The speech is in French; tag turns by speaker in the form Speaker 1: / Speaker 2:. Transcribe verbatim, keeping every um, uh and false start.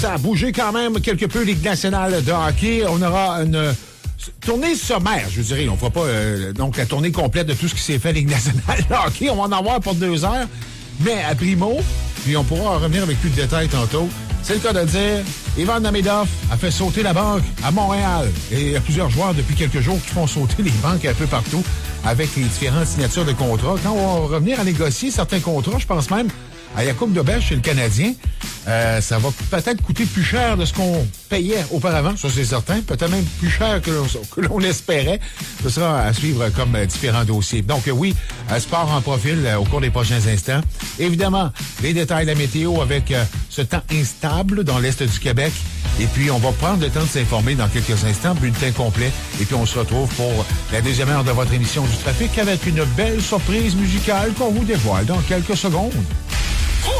Speaker 1: Ça a bougé quand même quelque peu Ligue nationale de hockey. On aura une tournée sommaire, je dirais. On ne fera pas euh, donc la tournée complète de tout ce qui s'est fait Ligue nationale de hockey. On va en avoir pour deux heures, mais à primo, puis on pourra revenir avec plus de détails tantôt. C'est le cas de dire, Ivan Namedov a fait sauter la banque à Montréal. Et il y a plusieurs joueurs depuis quelques jours qui font sauter les banques un peu partout avec les différentes signatures de contrats. Quand on va revenir à négocier certains contrats, je pense même à Jakub Dobes chez le Canadien, euh, ça va peut-être coûter plus cher de ce qu'on payait auparavant, ça c'est certain, peut-être même plus cher que l'on, que l'on espérait. Ce sera à suivre comme euh, différents dossiers. Donc euh, oui, euh, sport en profil euh, au cours des prochains instants. Évidemment, les détails de la météo avec euh, ce temps instable dans l'Est du Québec. Et puis, on va prendre le temps de s'informer dans quelques instants, bulletin complet. Et puis, on se retrouve pour la deuxième heure de votre émission du trafic avec une belle surprise musicale qu'on vous dévoile dans quelques secondes.